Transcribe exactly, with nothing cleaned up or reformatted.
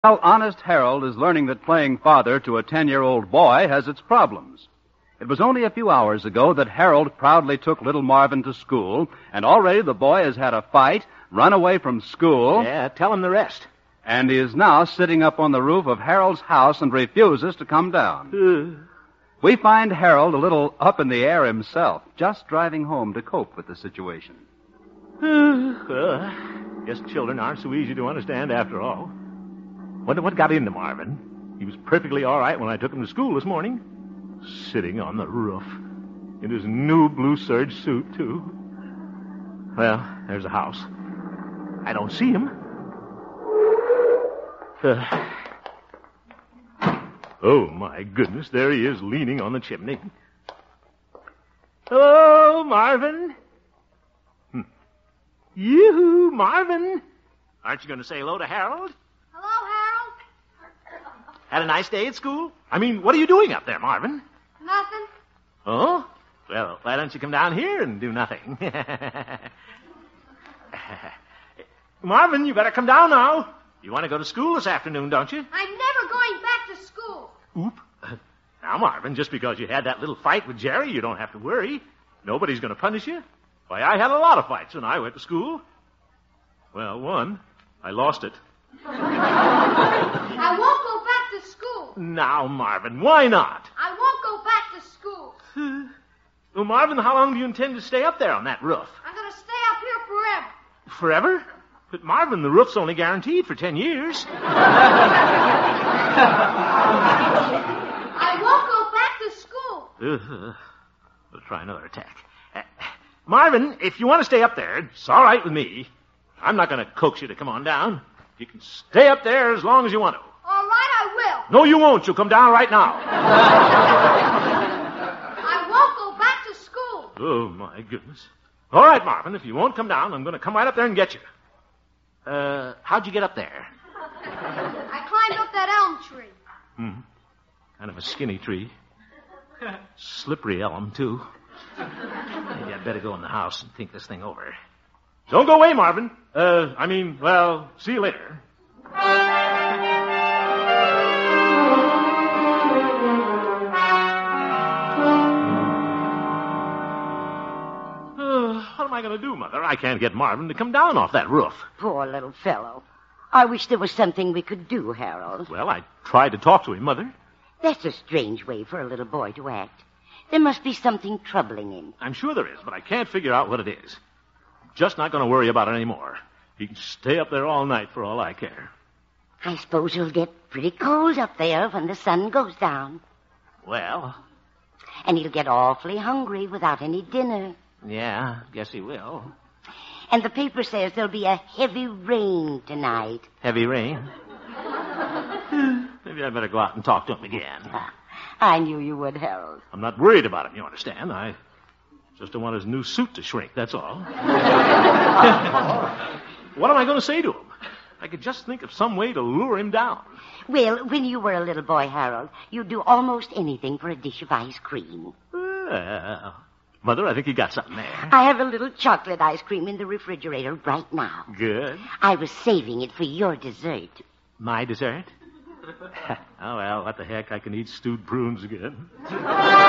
Well, honest Harold is learning that playing father to a ten-year-old boy has its problems. It was only a few hours ago that Harold proudly took little Marvin to school, and already the boy has had a fight, run away from school. Yeah, tell him the rest. And he is now sitting up on the roof of Harold's house and refuses to come down. Uh. We find Harold a little up in the air himself, just driving home to cope with the situation. Well, guess children aren't so easy to understand after all. Wonder what got into Marvin. He was perfectly all right when I took him to school this morning. Sitting on the roof. In his new blue serge suit, too. Well, there's the house. I don't see him. Uh, oh, my goodness, there he is leaning on the chimney. Hello, Marvin. Hm. Yoo-hoo, Marvin. Aren't you going to say hello to Harold? Hello, Harold. Had a nice day at school? I mean, what are you doing up there, Marvin? Nothing. Oh? Well, why don't you come down here and do nothing? Marvin, you better come down now. You want to go to school this afternoon, don't you? I'm never going back to school. Oop. Now, Marvin, just because you had that little fight with Jerry, you don't have to worry. Nobody's going to punish you. Why, I had a lot of fights when I went to school. Well, one, I lost it. I won't go back to school. Now, Marvin, why not? I won't go back to school. Well, Marvin, how long do you intend to stay up there on that roof? I'm going to stay up here forever. Forever? But, Marvin, the roof's only guaranteed for ten years. I won't go back to school. Uh, we'll try another attack. Uh, Marvin, if you want to stay up there, it's all right with me. I'm not going to coax you to come on down. You can stay up there as long as you want to. All right, I will. No, you won't. You'll come down right now. I won't go back to school. Oh, my goodness. All right, Marvin, if you won't come down, I'm going to come right up there and get you. Uh, how'd you get up there? I climbed up that elm tree. Hmm. Kind of a skinny tree. Slippery elm, too. Maybe I'd better go in the house and think this thing over. Don't go away, Marvin. Uh, I mean, well, see you later. What am I going to do, Mother? I can't get Marvin to come down off that roof. Poor little fellow. I wish there was something we could do, Harold. Well, I tried to talk to him, Mother. That's a strange way for a little boy to act. There must be something troubling him. I'm sure there is, but I can't figure out what it is. I'm just not going to worry about it anymore. He can stay up there all night for all I care. I suppose he'll get pretty cold up there when the sun goes down. Well... And he'll get awfully hungry without any dinner. Yeah, guess he will. And the paper says there'll be a heavy rain tonight. Heavy rain? Maybe I'd better go out and talk to him again. I knew you would, Harold. I'm not worried about him, you understand. I just don't want his new suit to shrink, that's all. What am I going to say to him? I could just think of some way to lure him down. Well, when you were a little boy, Harold, you'd do almost anything for a dish of ice cream. Well... Mother, I think you got something there. I have a little chocolate ice cream in the refrigerator right now. Good. I was saving it for your dessert. My dessert? Oh, well, what the heck? I can eat stewed prunes again.